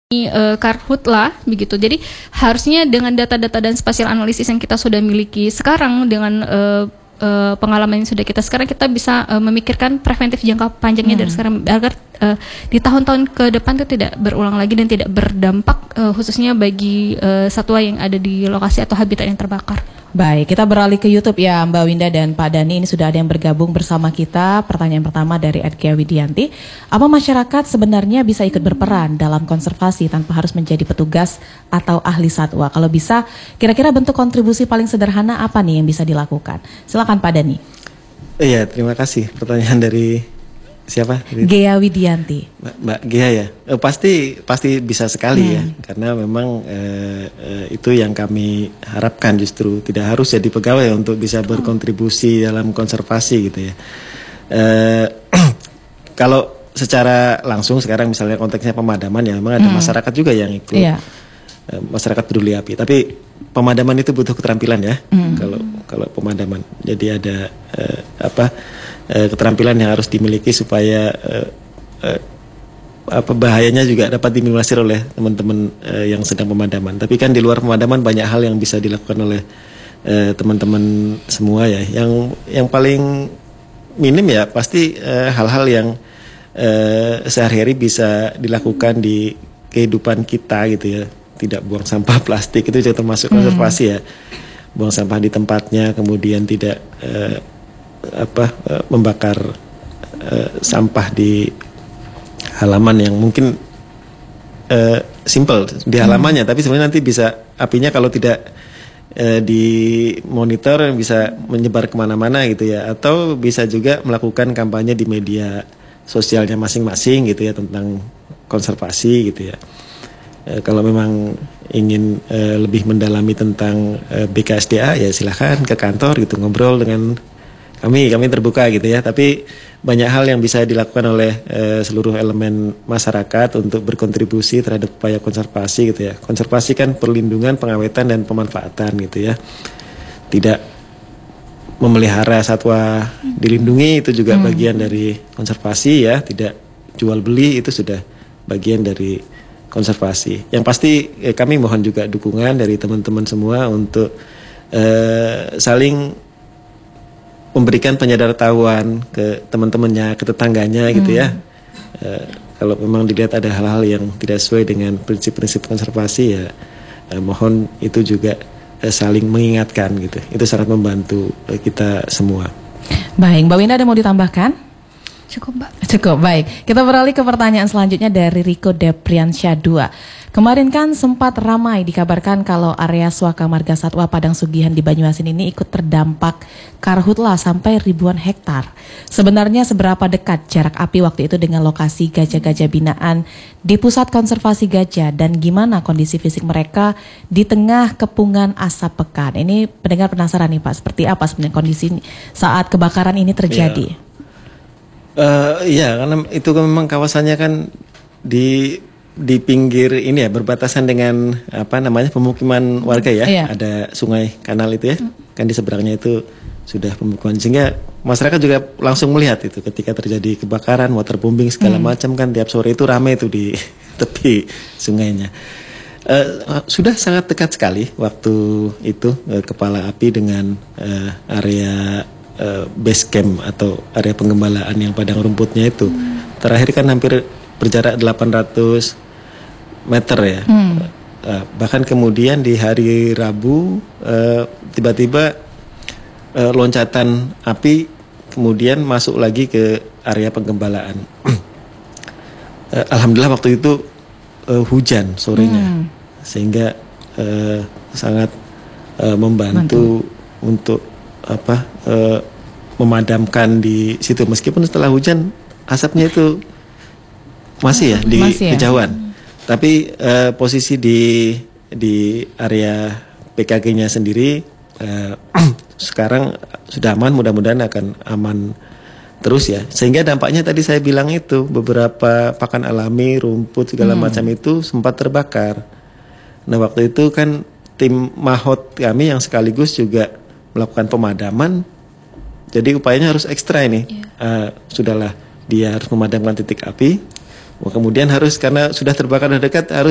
Karhutla begitu. Jadi harusnya dengan data-data dan spasial analisis yang kita sudah miliki sekarang dengan pengalaman yang sudah kita sekarang, kita bisa memikirkan preventif jangka panjangnya dari sekarang agar di tahun-tahun ke depan itu tidak berulang lagi dan tidak berdampak khususnya bagi satwa yang ada di lokasi atau habitat yang terbakar. Baik, kita beralih ke YouTube ya Mbak Winda dan Pak Dhani. Ini sudah ada yang bergabung bersama kita. Pertanyaan pertama dari Edgia Widianti. Apa masyarakat sebenarnya bisa ikut berperan dalam konservasi tanpa harus menjadi petugas atau ahli satwa? Kalau bisa, kira-kira bentuk kontribusi paling sederhana apa nih yang bisa dilakukan? Silakan Pak Dhani. Iya, terima kasih. Pertanyaan dari siapa? Gea Widianti. Mbak Gea ya. Pasti bisa sekali ya, karena memang itu yang kami harapkan, justru tidak harus jadi pegawai untuk bisa berkontribusi dalam konservasi gitu ya. Kalau secara langsung sekarang misalnya konteksnya pemadaman ya, memang ada masyarakat juga yang ikut. Masyarakat peduli api, tapi pemadaman itu butuh keterampilan ya. Kalau pemadaman, jadi ada keterampilan yang harus dimiliki supaya bahayanya juga dapat diminimalisir oleh teman-teman yang sedang pemadaman. Tapi kan di luar pemadaman banyak hal yang bisa dilakukan oleh teman-teman semua ya. Yang paling minim ya pasti hal-hal yang sehari-hari bisa dilakukan di kehidupan kita gitu ya. Tidak buang sampah plastik, itu juga termasuk konservasi ya. Buang sampah di tempatnya, kemudian tidak membakar sampah di halaman yang mungkin simple di halamannya, tapi sebenarnya nanti bisa apinya kalau tidak dimonitor bisa menyebar kemana-mana gitu ya. Atau bisa juga melakukan kampanye di media sosialnya masing-masing gitu ya tentang konservasi gitu ya. Kalau memang ingin lebih mendalami tentang BKSDA ya silahkan ke kantor gitu, ngobrol dengan kami terbuka gitu ya. Tapi banyak hal yang bisa dilakukan oleh seluruh elemen masyarakat untuk berkontribusi terhadap upaya konservasi gitu ya. Konservasi kan perlindungan, pengawetan dan pemanfaatan gitu ya. Tidak memelihara satwa dilindungi itu juga bagian dari konservasi ya. Tidak jual beli itu sudah bagian dari konservasi. Yang pasti kami mohon juga dukungan dari teman-teman semua untuk saling memberikan penyadaran ke teman-temannya, ke tetangganya gitu ya. Kalau memang dilihat ada hal-hal yang tidak sesuai dengan prinsip-prinsip konservasi ya mohon itu juga saling mengingatkan gitu. Itu sangat membantu kita semua. Baik, Mbak Winda ada mau ditambahkan? Cukup, Mbak. Cukup, baik. Kita beralih ke pertanyaan selanjutnya dari Riko Depriansyah 2. Kemarin kan sempat ramai dikabarkan kalau area Suaka Marga Satwa Padang Sugihan di Banyuasin ini ikut terdampak karhutla sampai ribuan hektar. Sebenarnya seberapa dekat jarak api waktu itu dengan lokasi gajah-gajah binaan di pusat konservasi gajah dan gimana kondisi fisik mereka di tengah kepungan asap pekat? Ini pendengar penasaran nih Pak, seperti apa sebenarnya kondisi saat kebakaran ini terjadi? Iya, karena itu kan memang kawasannya kan di pinggir ini ya, berbatasan dengan pemukiman warga ya. Ada sungai kanal itu ya, kan di seberangnya itu sudah pemukiman, sehingga masyarakat juga langsung melihat itu ketika terjadi kebakaran, waterbombing segala macam kan tiap sore itu ramai itu di tepi sungainya. Sudah sangat dekat sekali waktu itu kepala api dengan area base camp atau area penggembalaan yang padang rumputnya itu. Terakhir kan hampir berjarak 800 meter ya. Bahkan kemudian di hari Rabu tiba-tiba loncatan api kemudian masuk lagi ke area penggembalaan. Alhamdulillah waktu itu hujan sorenya, sehingga sangat membantu untuk memadamkan di situ, meskipun setelah hujan asapnya itu masih ya di kejauhan. Tapi posisi di area PKG-nya sendiri sekarang sudah aman, mudah-mudahan akan aman terus ya. Sehingga dampaknya tadi saya bilang itu beberapa pakan alami, rumput segala macam itu sempat terbakar. Nah waktu itu kan tim Mahot kami yang sekaligus juga melakukan pemadaman, jadi upayanya harus ekstra ini. Sudahlah dia harus memadamkan titik api, kemudian harus karena sudah terbakar dekat harus